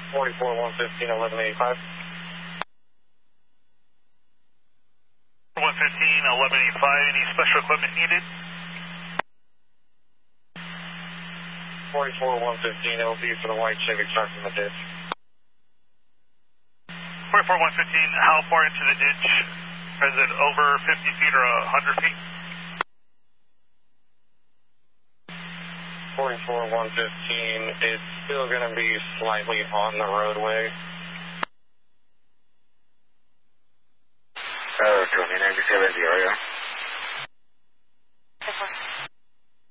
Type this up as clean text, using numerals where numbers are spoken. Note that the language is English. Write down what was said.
44 115 1185. 115 1185. Any special equipment needed? 44 115 LZ for the white Chevy truck in the ditch. 44 115. How far into the ditch? Is it over 50 feet or 100 feet? 44 115. It's still going to be slightly on the roadway. 29 area.